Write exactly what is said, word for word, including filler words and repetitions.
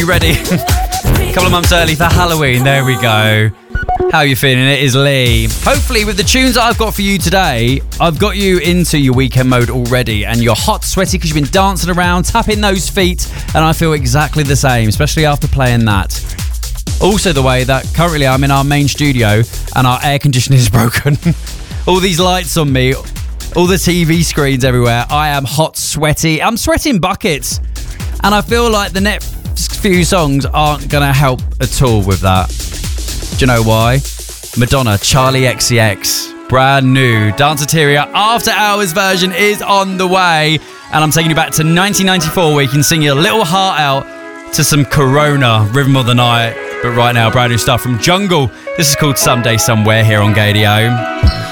you ready? A couple of months early for Halloween. There we go. How are you feeling? It is Lee. Hopefully with the tunes that I've got for you today, I've got you into your weekend mode already and you're hot, sweaty because you've been dancing around, tapping those feet, and I feel exactly the same, especially after playing that. Also the way that currently I'm in our main studio and our air conditioning is broken. All these lights on me, all the T V screens everywhere. I am hot, sweaty. I'm sweating buckets. And I feel like the next few songs aren't going to help at all with that. Do you know why? Madonna, Charlie X C X, brand new Danceteria After Hours version is on the way. And I'm taking you back to nineteen ninety-four where you can sing your little heart out to some Corona, Rhythm of the Night. But right now, brand new stuff from Jungle. This is called Someday Somewhere here on Gadio.